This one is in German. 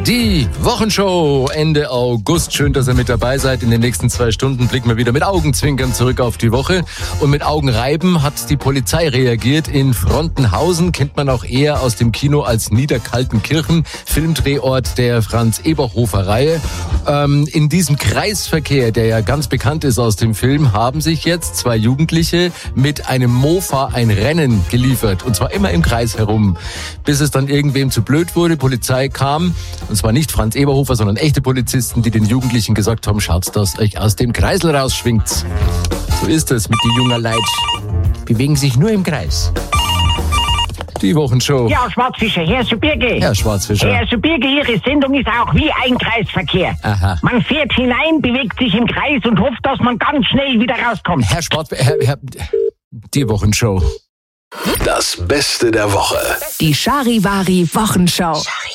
Die Wochenshow Ende August. Schön, dass ihr mit dabei seid. In den nächsten 2 Stunden blicken wir wieder mit Augenzwinkern zurück auf die Woche. Und mit Augenreiben hat die Polizei reagiert. In Frontenhausen kennt man auch eher aus dem Kino als Niederkaltenkirchen, Filmdrehort der Franz-Eberhofer-Reihe. In diesem Kreisverkehr, der ja ganz bekannt ist aus dem Film, haben sich jetzt 2 Jugendliche mit einem Mofa ein Rennen geliefert. Und zwar immer im Kreis herum. Bis es dann irgendwem zu blöd wurde. Polizei kam. Und zwar nicht Franz Eberhofer, sondern echte Polizisten, die den Jugendlichen gesagt haben, schaut, dass euch aus dem Kreisel rausschwingt. So ist es mit den jungen Leuten. Bewegen sich nur im Kreis. Die Wochenshow. Ja, Schwarzfischer, Herr Subirge. Herr Schwarzfischer. Herr Subirge, Ihre Sendung ist auch wie ein Kreisverkehr. Aha. Man fährt hinein, bewegt sich im Kreis und hofft, dass man ganz schnell wieder rauskommt. Herr Schwarzfischer, die Wochenshow. Das Beste der Woche. Die Charivari Wochenschau.